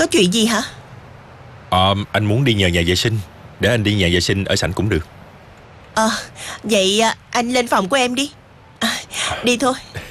Có chuyện gì hả? Anh muốn đi nhờ nhà vệ sinh. Để anh đi nhà vệ sinh ở sảnh cũng được. Vậy anh lên phòng của em đi. Đi thôi.